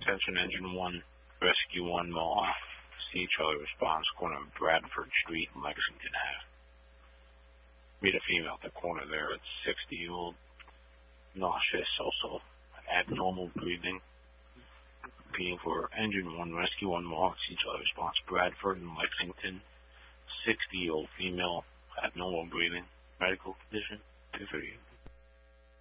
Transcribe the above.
Attention Engine 1, Rescue 1, Mohawk. See Charlie response, corner of Bradford Street, Lexington Ave. Meet a female at the corner there. It's 60-year-old, nauseous, also abnormal breathing. Repeating for Engine 1, Rescue 1, Mohawk. See Charlie response, Bradford and Lexington. 60-year-old female, abnormal breathing. Medical condition, 238.